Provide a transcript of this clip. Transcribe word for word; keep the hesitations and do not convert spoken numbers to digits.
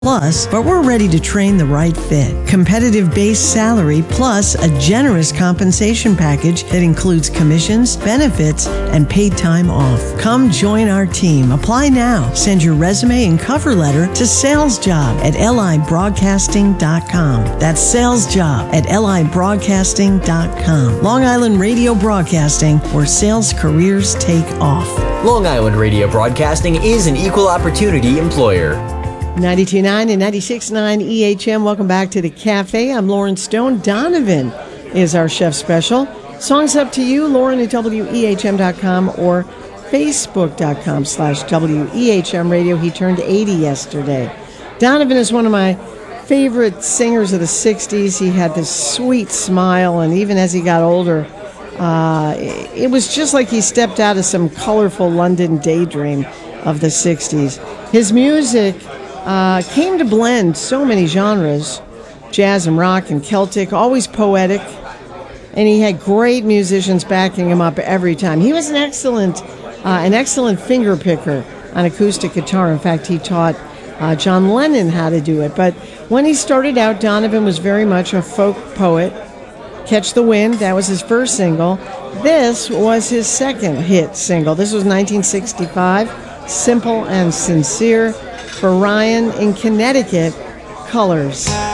Plus, but we're ready to train the right fit. Competitive base salary plus a generous compensation package that includes commissions, benefits, and paid time off. Come join our team. Apply now. Send your resume and cover letter to salesjob at L I broadcasting dot com. That's salesjob at L I broadcasting dot com. Long Island Radio Broadcasting, where sales careers take off. Long Island Radio Broadcasting is an equal opportunity employer. ninety-two point nine and ninety-six point nine E H M. Welcome back to the cafe. I'm Lauren Stone. Donovan is our chef special. Songs up to you, Lauren at W E H M dot com or Facebook.com slash W E H M radio. He turned eighty yesterday. Donovan is one of my favorite singers of the sixties. He had this sweet smile, and even as he got older, uh, it was just like he stepped out of some colorful London daydream of the sixties. His music Uh, came to blend so many genres, jazz and rock and Celtic, always poetic, and he had great musicians backing him up every time. He was an excellent, uh, an excellent finger picker on acoustic guitar. In fact, he taught uh, John Lennon how to do it. But when he started out, Donovan was very much a folk poet. Catch the Wind, that was his first single. This was his second hit single. This was nineteen sixty-five, Simple and Sincere. For Ryan in Connecticut, Colors.